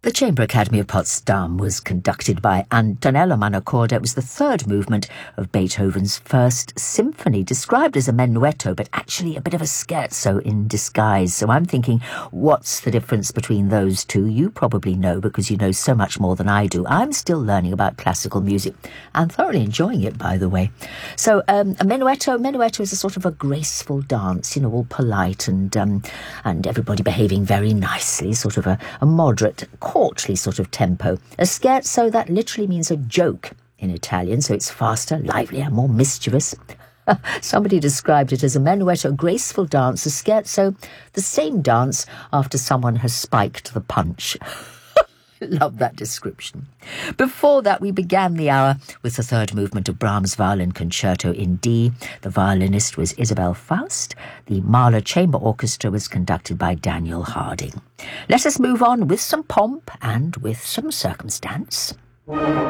The Chamber Academy of Potsdam was conducted by Antonello Manacorda. It was the third movement of Beethoven's First Symphony, described as a menuetto, but actually a bit of a scherzo in disguise. So I'm thinking, what's the difference between those two? You probably know, because you know so much more than I do. I'm still learning about classical music and thoroughly enjoying it, by the way. So a menuetto is a sort of a graceful dance, all polite and everybody behaving very nicely, sort of a moderate, courtly sort of tempo. A scherzo, that literally means a joke in Italian, so it's faster, livelier, more mischievous. Somebody described it as a menuetto, a graceful dance, a scherzo, the same dance after someone has spiked the punch. Love that description. Before that, we began the hour with the third movement of Brahms' Violin Concerto in D. The violinist was Isabel Faust. The Mahler Chamber Orchestra was conducted by Daniel Harding. Let us move on with some pomp and with some circumstance.